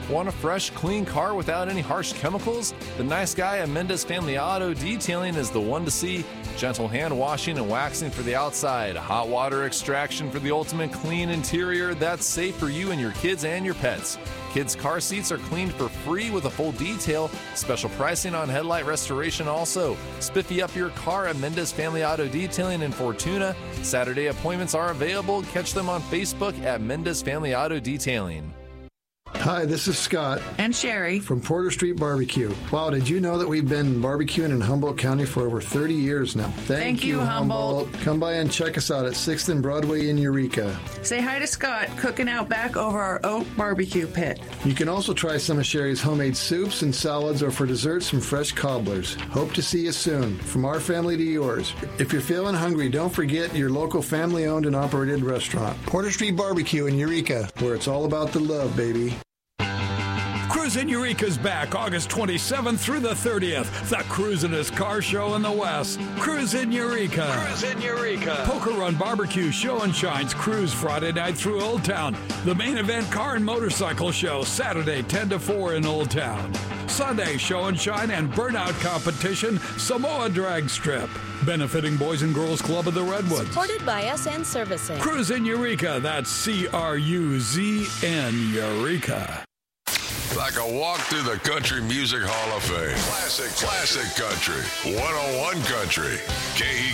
Want a fresh, clean car without any harsh chemicals? The nice guy at Mendez Family Auto Detailing is the one to see. Gentle hand washing and waxing for the outside. Hot water extraction for the ultimate clean interior that's safe for you and your kids and your pets. Kids' car seats are cleaned for free with a full detail. Special pricing on headlight restoration also. Spiffy up your car at Mendez Family Auto Detailing in Fortuna. Saturday appointments are available. Catch them on Facebook at Mendez Family Auto Detailing. Hi, this is Scott. And Sherry. From Porter Street Barbecue. Wow, did you know that we've been barbecuing in Humboldt County for over 30 years now? Thank you, Humboldt. Come by and check us out at 6th and Broadway in Eureka. Say hi to Scott, cooking out back over our oak barbecue pit. You can also try some of Sherry's homemade soups and salads, or for desserts, some fresh cobblers. Hope to see you soon. From our family to yours. If you're feeling hungry, don't forget your local family-owned and operated restaurant. Porter Street Barbecue in Eureka, where it's all about the love, baby. Cruisin' Eureka's back August 27th through the 30th. The Cruisin'est car show in the West. Cruisin' Eureka. Cruisin' Eureka. Poker Run Barbecue Show and Shines Cruise Friday night through Old Town. The main event car and motorcycle show Saturday 10 to 4 in Old Town. Sunday Show and Shine and Burnout Competition Samoa Drag Strip. Benefiting Boys and Girls Club of the Redwoods. Supported by SN Servicing. Cruisin' Eureka. That's CRUZN Eureka. Like a walk through the Country Music Hall of Fame. Classic country. 101 Country.